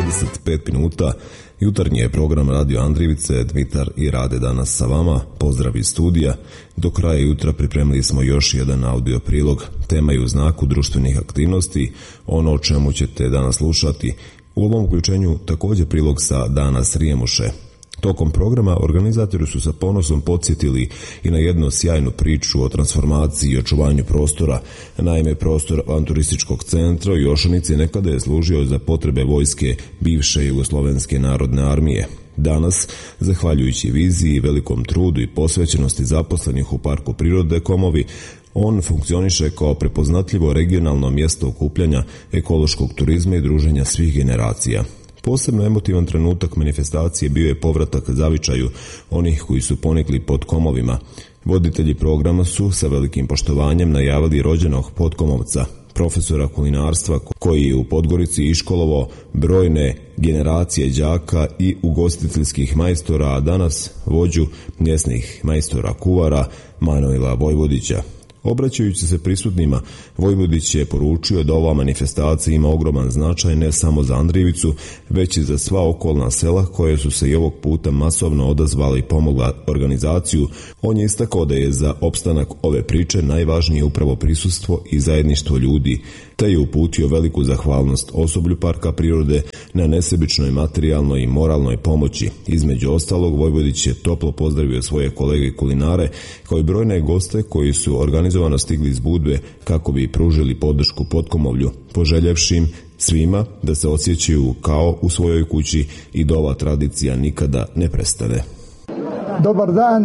25 minuta. Jutarnji je program Radio Andrijevice, Dmitar i Rade danas sa vama. Pozdrav iz studija. Do kraja jutra pripremili smo još jedan audio prilog. Tema je u znaku društvenih aktivnosti, ono o čemu ćete danas slušati. U ovom uključenju također prilog sa Dana Srijemuše. Tokom programa organizatori su sa ponosom podsjetili i na jednu sjajnu priču o transformaciji i očuvanju prostora. Naime, prostor avanturističkog centra u Jošanici nekada je služio za potrebe vojske bivše Jugoslovenske narodne armije. Danas, zahvaljujući viziji i velikom trudu i posvećenosti zaposlenih u Parku prirode Komovi, on funkcioniše kao prepoznatljivo regionalno mjesto okupljanja ekološkog turizma i druženja svih generacija. Posebno emotivan trenutak manifestacije bio je povratak zavičaju onih koji su ponikli pod Komovima. Voditelji programa su sa velikim poštovanjem najavili rođenog Potkomovca, profesora kulinarstva koji je u Podgorici iškolovao brojne generacije đaka i ugostiteljskih majstora, a danas vođu mjesnih majstora kuvara Manojla Vojvodića. Obraćajući se prisutnima, Vojvodić je poručio da ova manifestacija ima ogroman značaj ne samo za Andrijevicu, već i za sva okolna sela koje su se i ovog puta masovno odazvali i pomogla organizaciju. On je istakao da je za opstanak ove priče najvažnije upravo prisustvo i zajedništvo ljudi, te je uputio veliku zahvalnost osoblju Parka prirode na nesebičnoj materijalnoj i moralnoj pomoći. Između ostalog, Vojvodić je toplo pozdravio svoje kolege kulinare kao i brojne goste koji su organizovano stigli iz Budve kako bi pružili podršku Potkomovlju, poželjevši im svima da se osjećaju kao u svojoj kući i da ova tradicija nikada ne prestane. Dobar dan,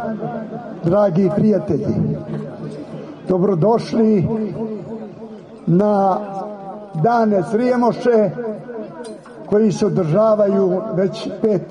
dragi prijatelji. Dobrodošli na dane Srijemoše koji se održavaju već 5.